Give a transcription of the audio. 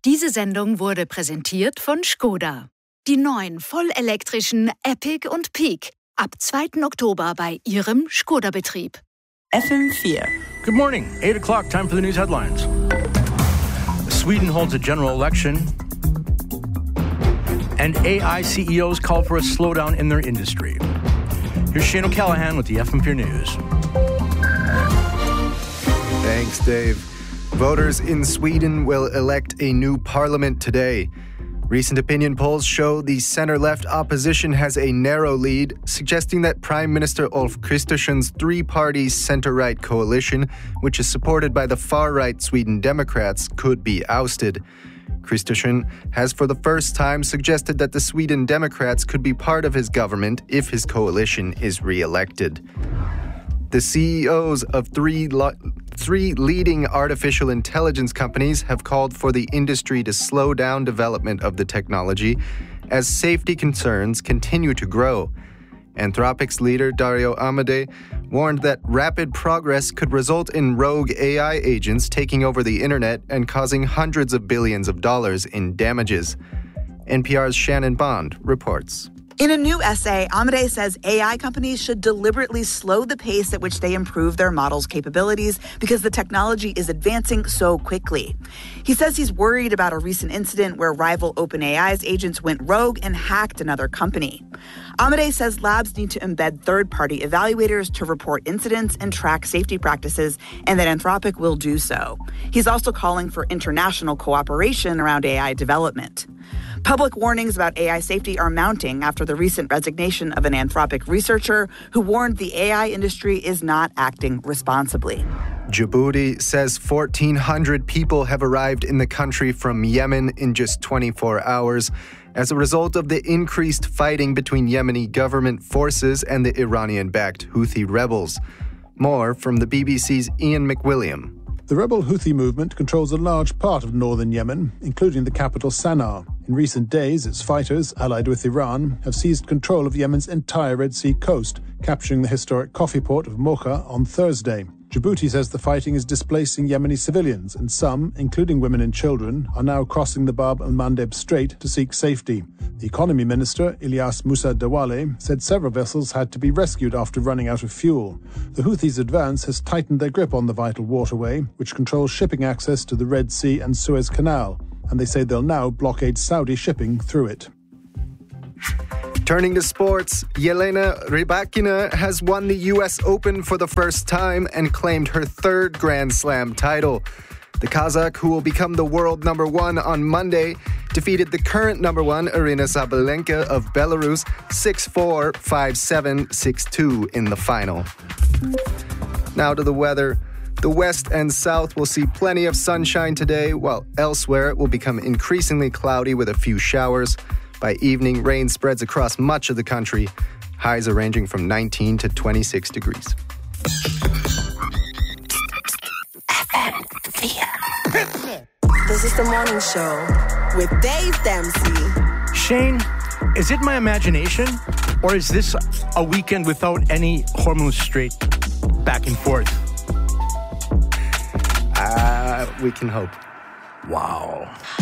Diese Sendung wurde präsentiert von Škoda. Die neuen vollelektrischen Epic und Peak ab 2. Oktober bei Ihrem Škoda-Betrieb. FM4. Good morning. 8 o'clock, time for the news headlines. Sweden holds a general election, and AI CEOs call for a slowdown in their industry. Here's Shane O'Callaghan with the FM4 News. Thanks, Dave. Voters in Sweden will elect a new parliament today. Recent opinion polls show the center-left opposition has a narrow lead, suggesting that Prime Minister Ulf Kristersson's three-party center-right coalition, which is supported by the far-right Sweden Democrats, could be ousted. Kristersson has for the first time suggested that the Sweden Democrats could be part of his government if his coalition is re-elected. The CEOs of three leading artificial intelligence companies have called for the industry to slow down development of the technology as safety concerns continue to grow. Anthropic's leader, Dario Amodei, warned that rapid progress could result in rogue AI agents taking over the internet and causing hundreds of billions of dollars in damages. NPR's Shannon Bond reports. In a new essay, Amodei says AI companies should deliberately slow the pace at which they improve their models' capabilities because the technology is advancing so quickly. He says he's worried about a recent incident where rival OpenAI's agents went rogue and hacked another company. Amodei says labs need to embed third-party evaluators to report incidents and track safety practices, and that Anthropic will do so. He's also calling for international cooperation around AI development. Public warnings about AI safety are mounting after the recent resignation of an Anthropic researcher who warned the AI industry is not acting responsibly. Djibouti says 1,400 people have arrived in the country from Yemen in just 24 hours as a result of the increased fighting between Yemeni government forces and the Iranian-backed Houthi rebels. More from the BBC's Ian McWilliam. The rebel Houthi movement controls a large part of northern Yemen, including the capital Sana'a. In recent days, its fighters, allied with Iran, have seized control of Yemen's entire Red Sea coast, capturing the historic coffee port of Mocha on Thursday. Djibouti says the fighting is displacing Yemeni civilians, and some, including women and children, are now crossing the Bab el-Mandeb Strait to seek safety. The economy minister, Ilyas Musa Dawale, said several vessels had to be rescued after running out of fuel. The Houthis' advance has tightened their grip on the vital waterway, which controls shipping access to the Red Sea and Suez Canal, and they say they'll now blockade Saudi shipping through it. Turning to sports, Jelena Rybakina has won the U.S. Open for the first time and claimed her third Grand Slam title. The Kazakh, who will become the world number one on Monday, defeated the current number one, Aryna Sabalenka of Belarus, 6-4, 5-7, 6-2 in the final. Now to the weather. The west and south will see plenty of sunshine today, while elsewhere it will become increasingly cloudy with a few showers. By evening, rain spreads across much of the country. Highs are ranging from 19 to 26 degrees. This is the morning show with Dave Dempsey. Shane, is it my imagination, or is this a weekend without any hormones straight back and forth? We can hope. Wow.